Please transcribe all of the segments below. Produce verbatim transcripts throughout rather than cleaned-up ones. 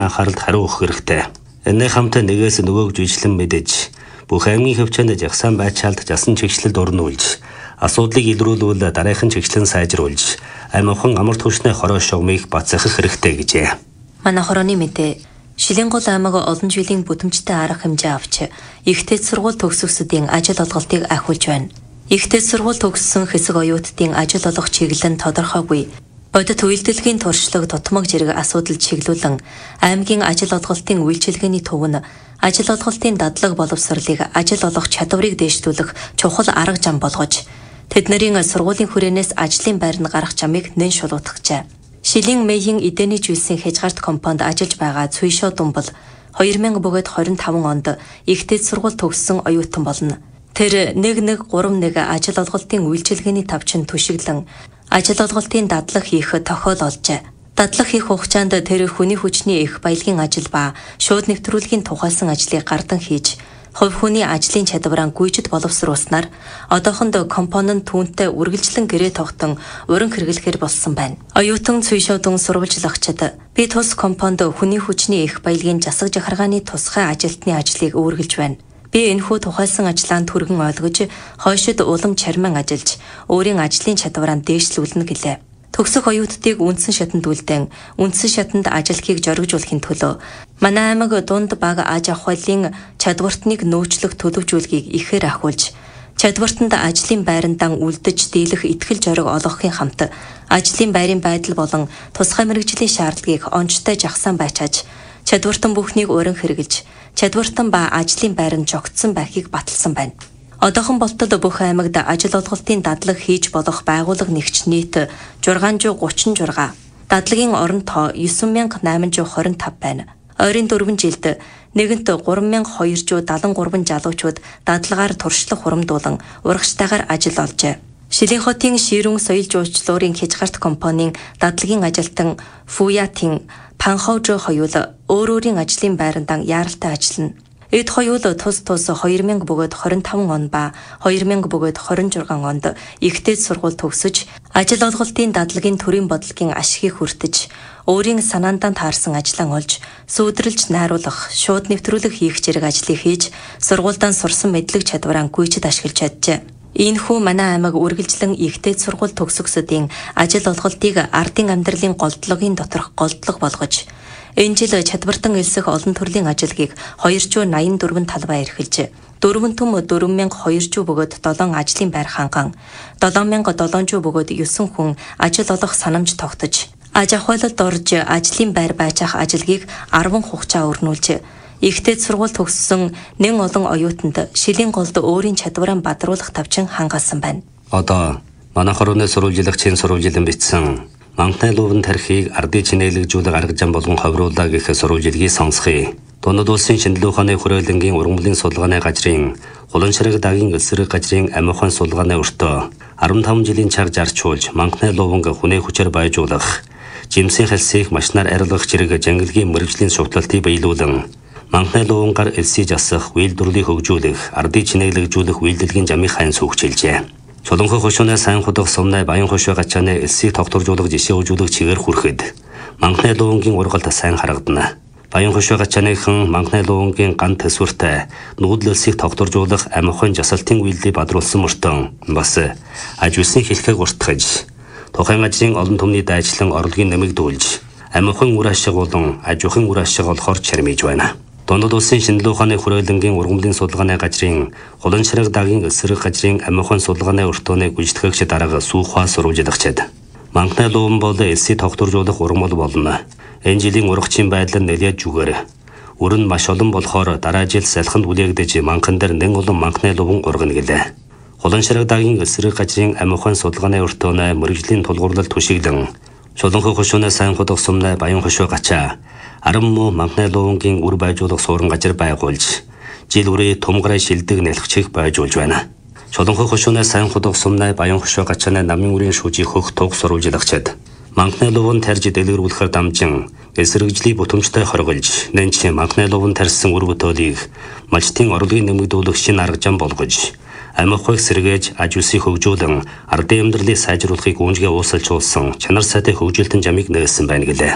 анхааралд хариу өгөх хэрэгтэй. Энэний хамтаа нэгээс нөгөөг жүжиглэн мэдэж бүх аймгийн хөвчөнд жагсаан байцаалд жасан чигшлэлд орнуулж асуудлыг илрүүлвэл дараахан чигшлэн сайжруулж аймагхан амар түвшний хороо шугамыг бацсах хэрэгтэй гэжээ. Манай хорооны мэдээ Шилэнгол аймаг олон жилийн бүтэмжтэй арга хэмжээ авч ихтэй сургууль төгсөгчдийн ажил олголтыг ахиулж байна. Ихтэй сургууль төгссөн хэсэг оюутдын ажил олох чиглэл нь тодорхойгүй. Бодит үйлдэлгийн туршлага тутмаг зэрэг асуудал чиглүүлэн аймгийн ажил олголтын үйлчилгээний төв нь ажил олголтын дадлаг боловсролыг ажил олох чадварыг дээшлүүлэх чухал арга зам болгож тэднэрийн сургуулийн хүрээнээс ажлын байр нь гарах замыг нэн шулуутгажээ. Шилийн Мэйхийн эдэний жүлсийн хязгаарт компонид ажиллаж байгаа Цуйшо Думбал хоёр мянга двадцать таван онд ихтэй сургууль төгссөн оюутан болно. Тэр нэг нэг гурван нэг ажил олголтын үйлчилгээний тавчин түшиглэн ажил олголтын дадлаг хийх тохиол олжээ. Дадлаг хийх хугацаанд тэр хүний хүчний их баялагын ажил ба шууд нэвтрүүлгийн тухайлсан ажлыг гардан хийж хувь хүний ажлын чадвараа гүйжид боловсруулснаар одоохонд компонент түүнтэй үргэлжлэн гэрээ тогтон уран хэрэглэхээр болсон байна. Оюутан Цуйшодон сурвалжлагчид би тус компонд хүний хүчний их баялагын засаг захиргааны тусгай ажилтны ажлыг үүргэлж байна. Би энэхүү тухайлсан ажлаанд түргэн ойлгож, хойшид улам чарман ажиллаж, өөрийн ажлын чадвараа дээшлүүлнэ гэлээ. Төгсөх оюутдыг үндсэн шатанд үлдэн, үндсэн шатанд ажилхийг жоргижуулахын төлөө манай аймаг дунд бага аж ахуйлын чадвартныг нөөцлөх төлөвжүүлгийг ихээр ахиулж, чадвартанд ажлын байрандан үлдэж дийлэх итгэл зориг олгохын хамт ажлын байрын байдал болон тусгай мэргэжлийн шаардлагыг онцтой жагсаан байчааж, чадвартан бүхнийг уран хэрэгжилж, чадвартан ба ажлын байранд жогтсон байхыг баталсан байна. Одоохон болтол бүх аймагт ажил олголтын дадлаг хийж болох байгууллага нэгч нийт шүгээс гучин шугас. Дадлагын орон тоо девять мянга восемь hundred twenty-five байна. Ойрын дөрвөн жилд нэгэнт три мянга two hundred seventy-three залуучууд дадлагаар туршлага хурамдуулан урагштайгаар ажил олжээ. Шилийн хотын ширүүн соёл жуулчлалын хязгаарт компанийн дадлагын ажилтан Фуятын Панхаужо хоёул өөр өөрийн ажлын байрандан яаралтай ажиллана. Эд хоёул тус тус two thousand twenty-five он ба two thousand twenty-six онд ихтэй сургууль төгсөж ажил олголтын дадлагын төрийн бодлогын ашигыг хүртэж өөрийн санаандаа таарсан ажлаа олж сүйдрэлж найруулах шууд нэвтрүүлэг хийх зэрэг ажлыг хийж сургуульдаа сурсан мэдлэг чадвараа гүйцэд ашиглаж чаджээ. Ийхүү манай аймаг үргэлжлэн ихтэй сургууль төгсөгчдийн ажил олголтыг ардын амьдралын голдлогын доторх голдлого болгож энэ жил чадвартан элсэх олон төрлийн ажилгийг two hundred eighty-four талбай эрхэлж, дөрвөн төм four thousand two hundred бөгөөд seven ажлын байр ханган, seven thousand seven hundred бөгөөд nine хүн ажил олох санамж тогтож, аж ахуйлалд орж ажлын байр байцаах ажилгийг ten хугацаа өрнүүлж, ихтэй сургууль төгссөн нэн олон оюутанд Шилийн голд өөрийн чадвараа бадруулах тавчин хангаасан байна. Одоо манай хорооны сурвалжлагчийн сурвалжилан бичсэн Манхны луван тархийг ардын чинээлэгжүүлэх арга зам болгон ховруулаа гэх сурвалжилгийг сонсхий. Дунд улсын шинжилгээ ухааны хүрээлэнгийн ургамлын судалгааны газрын Улаанширэг дагийн эсрэг газрын амь ухаан судалгааны өртөө fifteen жилийн чаг зарчуулж Манхны луванг хүнээ хүчээр баяжуулах, жимсийн хэлсийг машинаар арилгах зэрэг жангалгийн мэргэжлийн шугталтыг биелүүлэн Манхны лувангаар элсийг засах, үйлдвэрлэлийг хөгжүүлэх, ардын чинээлэгжүүлэх үйлдэлгийн замыг хайн сүүгчилжээ. Чулуунхай хошууны сайн худах сумнай баян хошуу гачааны элсийг тогтворжуулах жишээ өгүүлэх чигээр хүрэхэд Манхны лувангийн ургалт сайн харагдана. Баян хошуу гачааныхан Манхны лувангийн ган төсвөртэй нүүдэл элсийг тогтворжуулах амь ухаан жасалтын үйлдэлийг бадруулсан мөртөө бас аж үйлсийн хэлхийг уртгаж, тухайн ажлын олон түмний дайчлан орлогын нэмэгдүүлж, амь ухаан үр ашиг болон аж ахуйн үр ашиг олохоор чармиж байна. Дунд улсын шинжилгээ ухааны хүрээлэнгийн ургамлын судалгааны газрын Улаанширэг дагийн эсрэг газрын амь ухаан судалгааны өртөөний гүйцэтгэгч дарга Сүүхва сурвалжлагчид Манхны луван бол элсийг тогтворжуулах ургамал болно. Энэ жилийн ургачийн байдал нь нэлээд жүгээр. Өрн маш олон болохоор дараа жил салхинд үлээгдэж манхан дээр нэн олон Манхны луван ургана гэлээ. Улаанширэг дагийн эсрэг газрын амь ухаан судалгааны өртөөний мэргэжлийн тулгуурлал түшиглэн Чулуунхай хошууны сайн худах сумнай баян хошуу гачаа Арам муу Манхны лувангийн үр байжуулах суурин газар байгуулж, жил үрээ тумгараа шилдэг нэлхчийг байжуулж байна. Чулуунхай хошууны сайн худах сумнай баян хошуу гачааны намын үрийн шүүжийг хөх туг сурвалжлагчид Манхны луван тарж дэлгэрүүлэхээр дамжин эсрэгжлийг бүтэмжтэй хорголж, нэнч Манхны луван тарьсан үр бүтээлийг малчтын орлогын нэмэгдүүлэх шинэ арга зам болгож, амь ухаыг сэргээж аж үйлсийг хөгжүүлэн ардын амьдралыг сайжруулахыг үүнгээ уусалж уулсан чанар сайтай хөгжилтөн замыг нээсэн байна гэлээ.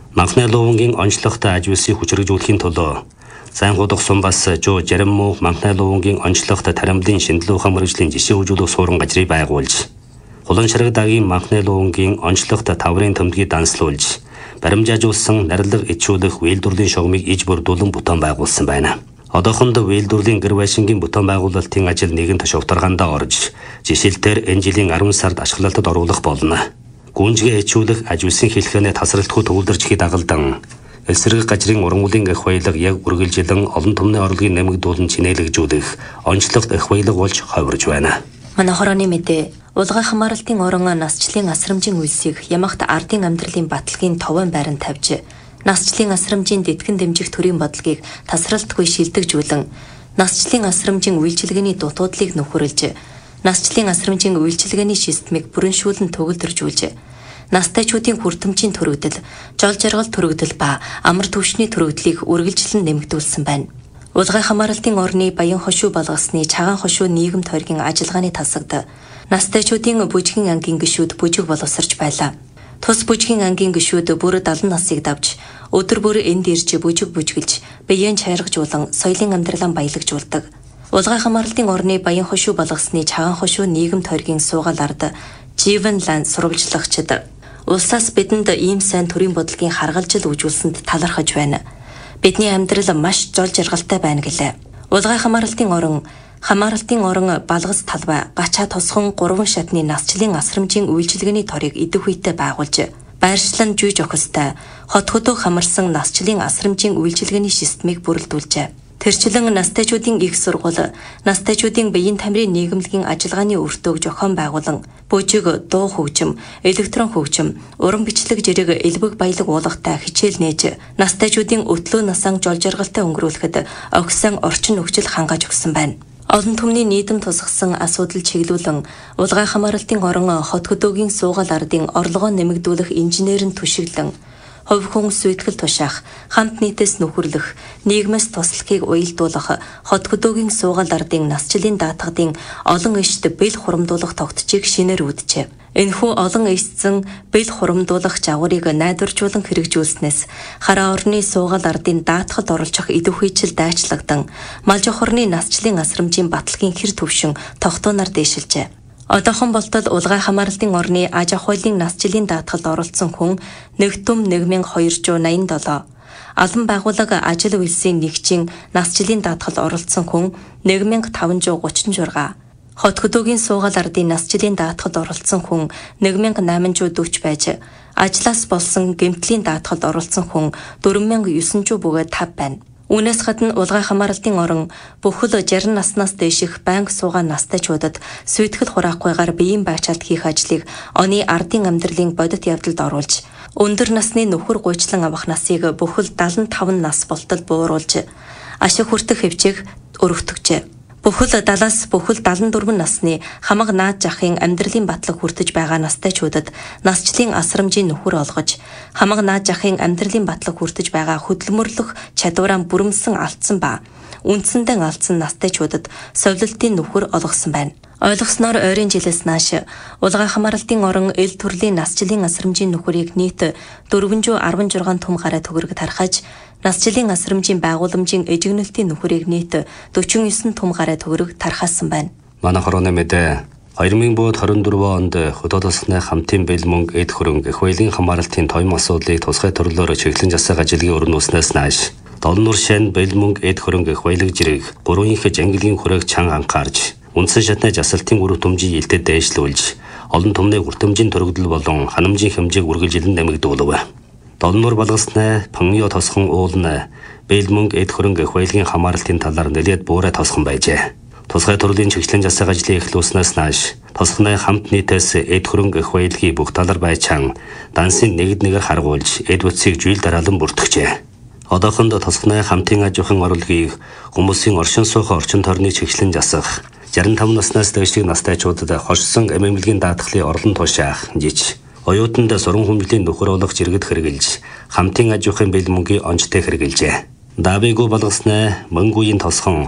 Манхны луунгийн онцлогтой аж үйлсийг хүчрэгжүүлэхийн тулд сайн гудах сумбас жоо жарим муу манхны луунгийн онцлогтой тарамлын шинжилгээ мэргэжлийн жишээ үзүүлэх суурин газрыг байгуулж, Хулан ширэг дагийн манхны луунгийн онцлогтой таврын төмдгийг данслуулж, баримжаажуулсан нарилга ичүүлэх үйлдвэрлэлийн шугамыг иж бүрдүүлэн бүтээн байгуулсан байна. Одоохондоо үйлдвэрлэлийн гэр байшингийн бүтээн байгуулалтын ажил нэгэн төш утгаргаандаа орж, жишээлбэл энэ жилийн арван сард ашиглалтад оруулах болно. Гүнжгээ ичүүлэх аж үйлсийн хэлхэнэ тасралтгүй төвлөрчгийг дагалдан эсрэг гажрын урангуулын эх баялаг яг үргэлжилэн олон түмний орлогыг нэмэгдүүлэн чинээлэгжүүлэх онцлогт эх баялаг болж ховирж байна. Манай хорооны мэдээ улгай хамааралтын орон насчлалын асрамжийн үйлсийг ямагт ардын амьдралын баталгийн товон байранд тавьж, насчлалын асрамжийн дэтгэн дэмжих төрийн бодлогыг тасралтгүй шилдэгжүүлэн, насчлалын асрамжийн үйлчилгээний дутуудлыг нөхөрлж, насчлалын асрамжийн үйлчилгээний системийг бүрэншүүлэн төгөлдржүүлж, настайчуудын хүртэмжийн төрөгдөл, жол жаргал төрөгдөл ба амар түвшний төрөгдлийг үргэлжлэн нэмэгдүүлсэн байна. Улгай хамааралтын орны баян хошуу болгосны чагаан хошуу нийгэм тойргийн ажиллагааны тасагд настайчуудын бүжгийн ангийн гишүүд бүжиг боловсрч байлаа. Тус бүжгийн ангийн гишүүд бүр дадан насыг давж, өдөр бүр энд ирж бүжиг бүжгэлж, биеийн чайргажуулан соёлын амьдралаа баялагжуулдаг. Улгай хамааралтын орны баян хошуу болгосны чагаан хошуу нийгэм тойргийн суугаал ард Живэн лан сурвалжлагчид улсаас бидэнд ийм сайн төрийн бодлогын харгалжил үзүүлсэнд талархаж байна. Бидний амьдрал маш жол жаргалтай байна гэлээ. Улгай хамааралтын орон хамааралтын орон балгас талбай гачаа тосхон гурван шатны насчлалын асрамжийн үйлчилгээний торыг идэх үедээ байгуулж, байршлан жүйж охистой хот хөдөө хамарсан насчлалын асрамжийн үйлчилгээний системийг бүрэлдүүлжээ. Тэрчлэн настайчуудын их сургууль, настайчуудын биеийн тамирын нийгэмлэгийн ажиллагааны өртөөг зохион байгуулан, бүжиг, дуу хөгжим, электрон хөгжим, уран бичлэг зэрэг элбэг баялаг уулгатай хичээл нээж, настайчуудын өтлөө насаан жол жаргалтай өнгөрүүлэхэд огсон орчин нөхцөл хангааж өгсөн байна. Олон түмний нийтэм тусгасан асуудал чиглүүлэн улгай хамааралтын орон хот хөдөөгийн суугаал ардын орлогоо нэмэгдүүлэх инженерийн түшиглэн, хувь хүн сүйтгэл тушаах, хамт нийтээс нөхөрлөх, нийгмээс туслахыг уялдуулах, хот хөдөөгийн суугаал ардын насчлалын даатгадын олон ишт бэл хурамдуулах тогтчийг шинээр үүджээ. Энэхүү олон эсцэн бэл хурамдуулах жавгарыг найдваржуулан хэрэгжүүлснээс хараа орны суугаал ардын даатгад оролцох идэх үйчил дайчлагдан, мал жохорны насчлалын асрамжийн баталгийн хэр төвшин тогтооноор дээшилжээ. Одоохон болтол улгай хамааралтын орны аж ахуйлын насжилын даатгалд оролцсон хүн нэг түм нэг мянга хоёр жүз найман долоо. Албан байгууллага ажил үйлсийн нэгжийн насжилын даатгалд оролцсон хүн нэг мянга таван жүз гучин шурга. Хот хөдөөгийн суугаал ардын насжилын даатгалд оролцсон хүн нэг мянга найман жүз дөрвөн байж, ажлаас болсон гэмтлийн даатгалд оролцсон хүн дөрвөн мянга есөн жүз бөгөөд тав байна. Үүнээс гадна улгай хамааралтын орон бүхэл шарин наснаас дээших банк суугаа настайчуудад сүйтгэл хураахгүйгээр биеийн байчаалт хийх ажлыг оны ардын амьдралын бодит явдалд оруулж, өндөр насны нөхөр гуйчлан авах насыг бүхэл дагалан таван нас болтол бууруулж, ашиг хүртэх хэвчээг өргөтгөжээ. Бүхэл далаас бүхэл дагалан дөрвөн насны хамаг наад жахын амьдралын батлаг хүртэж байгаа настайчуудад насчлалын асрамжийн нөхөр олгож, хамаг наад жахын амьдралын батлаг хүртэж байгаа хөдөлмөрлөх чадвараа бүрэмсэн алдсан ба үндсэндээ алдсан настайчуудад совлолтын нөхөр олгосон байна. Ойлгосноор ойрын жилээс нааш улгай хамааралтын орон эл төрлийн насчлалын асрамжийн нөхөрийг нийт дөрвөн жүз арван зургаан түм гараа төгрөг тархаж, насчлалын асрамжийн байгууламжийн эжигнэлтийн нөхөрийг нийт дөрвөн есөн түм гараа төгрөг тархаасан байна. Манай хорооны мэдээ две тысячи двадцать четыре онд хөдөө тосны хамтын бэл мөнгө эд хөрөнгө эх баялагын хамааралтын тоон асуудлыг тусгай төрлөөр чиглэн засаг ажлын өрнөөснөөс нааш Долн нур шин бэл мөнгө эд хөрөнгө эх баялаг зэрэг гурван их английн хүрээг чанга анхаарж, үндсэн шатны жасалтын үр төмжийг илтэд дээшлүүлж, олон түмний хүртэмжийн төрөгдөл болон ханамжийн хэмжээг үргэлжлэн нэмэгдүүлв. Долн нур балгасны паньё тосхон уулна бэл мөнгө эд хөрөнгө эх баялагын хамааралтын талаар нэлээд буурай тосхон байжээ. Тусгай төрлийн чиглэн засаг ажлыг эхлүүлснээс нааш тосхны хамт нийтээс эд хөрөнгө эх баялагын бүх талар байчаан дансын нэгд нэгээр харгуулж эд бүтцийг жийл дараалан бүртгэжээ. Одоохондоо тосхны хамтын аж ахуйн орлогыг хүмүүсийн оршин суух орчин тойрны чиглэн засах, шестьдесят пять наснаас дээшлийн настайчуудад хошсон эмэмлэгийн даатгалын орлон тушаах, жиж, оюутанд суран хүмжлийн нөхөр олох жиргэд хэрэгжилж, хамтын аж ахуйн бэл мөнгийн онцтой хэрэгжилжээ. Давиго балгасны мөнгөгийн тосхон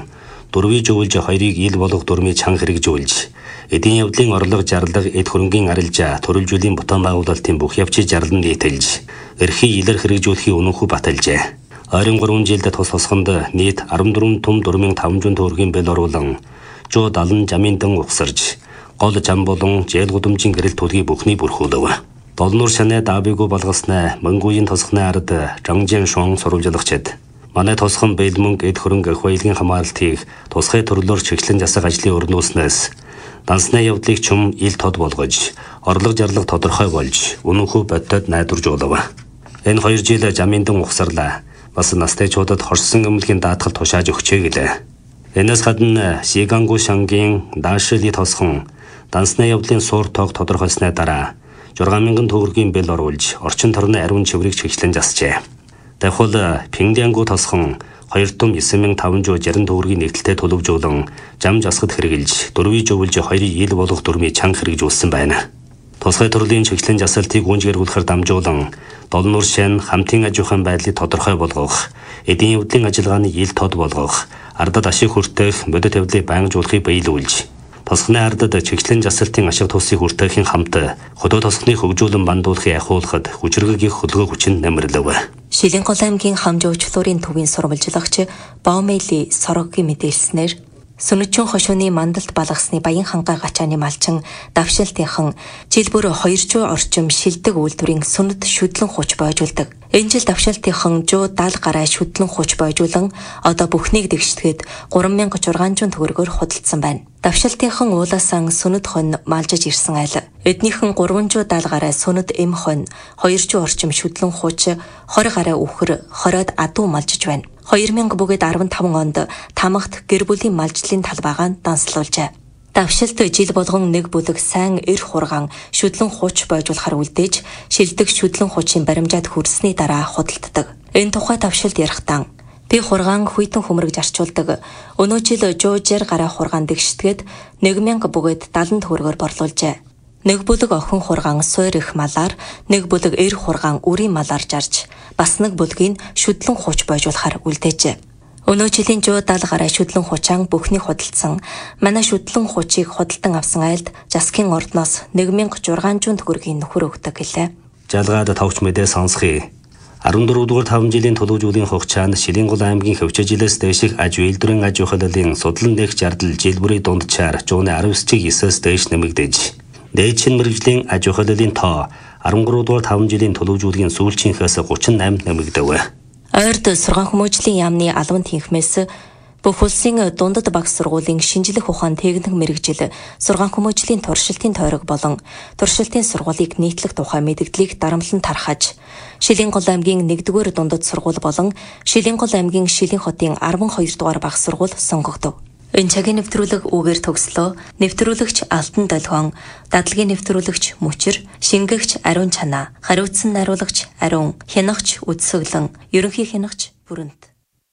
дөрвийг зөвлөж хоёрыг ил болох дөрмийн чанга хэрэгжүүлж, эдийн явдлын орлого зарлага, эд хөрөнгийн арилжаа, төрөлжүүлийн бутан байгуулалтын бүх явцыг зарлан нийтэлж, эрхий илэр хэрэгжүүлэхийг өнөөхөө баталжээ. Ойрын гурван жилд тус тусганд нийт арван дөрвөн том дөрмийн таван төгрөгийн бэл оруулан, жоо далан жаминдан угсарж, гол зам болон зээл гудамжийн гэрэл төлгийг бүхний бүрхүүлв. Долнуур шанаа даабигу балгаснаа мөнгөгийн тосхны ард Жангжин шон сурвалжлагчид манай тосхон бэлмөнг эд хөрөнгө ах баялагын хамгаалтыг тусгай төрлөөр чиглэн засаг ажлын өрнөөснөөс дансны явдлыг чум ил тод болгож орлого зарлага тодорхой болж өнөөхөө бодтод найдваржуулав. Энэ хоёр жил жаминдан ухсарлаа. Бас настайчуудад хорсон өмнөхийн даатгал тушааж өгчээ гэлээ. Энэс гадна Сигангу шангийн Даашили тосхон дансны явдлын суур тоог тодорхойлсны дараа зургаан мянган төгрөгийн бэл оруулж орчин төрний ариун чиврийг чиглэн засжээ. Дахил Пингянгу тосхон хоёр том девять мянган таван жүз шестьдесят төгрөгийн нэгдэлтэй төлөвжүүлэн зам засгад хэрэгжилж дөрвийг зөвлөж хоёрыг ил болох дөрмийн чанга хэрэгжүүлсэн байна. Тусгай төрлийн чиглэн засалтыг гүнжгэрүүлэхээр дамжуулан долнуур шин хамтын аж ахуйн байдлыг тодорхой болгох, эдийн явдлын ажиллагааны ил тод болгох, ардад ашиг хүртэх, бодит явдлыг байнгажуулахыг биелүүлж, тосхны ардад чиглэн засалтын ашиг тусыг хүртэхийн хамт хотод тосхны хөгжүүлэн бандуулахыг ахиулахад хүчрэг их хөлгөө хүчин нэмэрлэв. Шилэнгол аймгийн хамж уучлуурын төвийн сурвалжлагч Баумэли Сороггийн мэдээлснээр Сүнэтчүн хошууны мандалт балгасны Баян хангай гачааны малчин давшилтынхан жил бүр двести орчим шилдэг үйлдвэрийн сүнэт шүтлэн хуч бойжуулдаг. Энэ жил давшилтынхан one hundred seventy гарай шүтлэн хуч бойжуулан одоо бүхнийг дэгшдэхэд three thousand six hundred төгрөгөөр худалдсан байна. Давшилтынхан уулаасан сүнэт хон малжиж ирсэн айл. Эднийхэн three hundred seventy гарай сүнэт эм хон two hundred орчим шүтлэн хуч twenty гарай үхэр хороод адуу малжиж байна. two thousand fifteen онд тамагт гэр бүлийн малжлын талбайгаанд данслуулжээ. Давшилт жил болгон нэг бүлэг сайн эр хургаан шүтлэн хуч бойжуулахар үлдээж шилдэг шүтлэн хучийн баримжаад хүрсний дараа худалддаг. Энэ тухай давшилт ярихдаа би хургаан хүйтэн хөмрөг зарчуулдаг. Өнөө жил one hundred sixty гарай хургаан дэгшдэгэд one thousand бүгэд seventy төгрөгөөр борлуулжээ. Нэг бүлэг охин хургаан суур их малаар, нэг бүлэг эр хургаан үрийн малаар жарж, бас нэг бүлгийг шүтлэн хуч бойжуулахар үлдээжээ. Өнөө жилийн one hundred seventy гарай шүтлэн хучаан бүхний худалдсан. Манай шүтлэн хучийг худалдан авсан айлд Жаскын ордноос one thousand six hundred төгрөгийн нөхөр өгдөг гэлээ. Жалгаад тавч мэдээ сонсхий. fourteen дугаар таван жилийн төлөвжүүлгийн хугацаанд Шилэнгол аймгийн хөвчө жилээс дээших аж үйлдвэрийн аж ахуйлын судлан дэх зардал жил бүрийн дунджаар one hundred ninety-nine-аас дээш нэмэгдэж, дээдшин мэргэжлийн аж ахуйлын тоо thirteen дугаар таван жилийн төлөвжүүлгийн сүүлчийнхээс thirty-eight нэмэгдэв. Ойрд сургаан хүмүүжлийн яамны албан тэнхмээс бүх улсын дундад багш сургуулийн шинжлэх ухаан техник мэргэжил сургаан хүмүүжлийн туршилтын тойрог болон туршилтын сургуулийг нийтлэх тухай мэдээллийг дарамтлан тархаж, Шилэнгол аймгийн one-р дундад сургууль болон Шилэнгол аймгийн Шилэн хотын twelve дугаар багш сургууль сонгогдов. Энэ цагийн нэвтрүүлэг үгээр төгслөө. Нэвтрүүлэгч Алтан Долгион, дадлагын нэвтрүүлэгч Мөчр, шингэгч Ариун Чанаа, хариуцсан найруулагч Ариун, хянагч Үдсөглөн, ерөнхий хянагч Бүрэнт.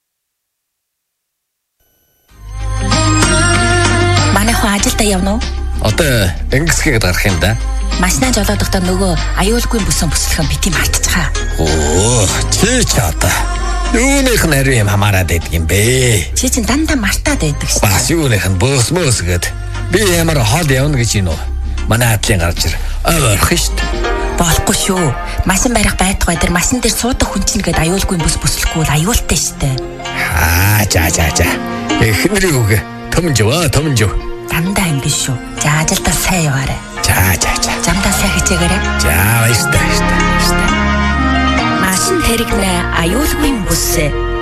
Манай хүн ажилдаа явна уу? Одоо ингэсгээд гарах юм да. Машинаа жолоодохдоо нөгөө аюулгүй бүсэн бүслэхэн бити мартчихаа. Оо, чи ч одоо юуных нь ари юм хамаарад байдаг юм бэ? Чи чинь дандаа мартаад байдаг шээ. Бас юуных нь бөөс мөөс гээд би ямар хол явна гэж юм уу? Манай атлын гарч ир ойрох шүү дээ. Болохгүй шүү. Машин барих байтугай дээр машин дээр суудаг хүн чинь гээд аюулгүй бүс бүслэхгүй бол аюултай шүү дээ. Аа, за за за. Эхнэрийг үг төмжөө, төмжөө. Дандаа ингэ шүү. За ажилдаа сайн яваарай. За за за. Замдаа сайн хичээгээрэй. За баярлалаа. Машин хэрэгнэ аюулгүй бүс